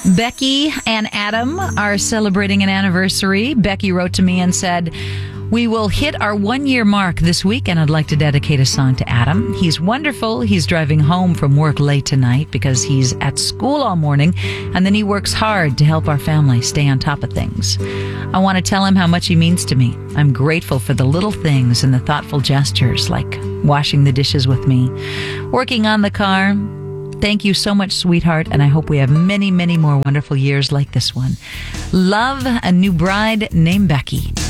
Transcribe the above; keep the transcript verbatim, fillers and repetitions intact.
Becky and Adam are celebrating an anniversary. Becky wrote to me and said, "We will hit our one-year mark this week, and I'd like to dedicate a song to Adam. He's wonderful. He's driving home from work late tonight because he's at school all morning, and then he works hard to help our family stay on top of things. I want to tell him how much he means to me. I'm grateful for the little things and the thoughtful gestures, like washing the dishes with me, working on the car. Thank you so much, sweetheart, and I hope we have many, many more wonderful years like this one. Love, a new bride named Becky."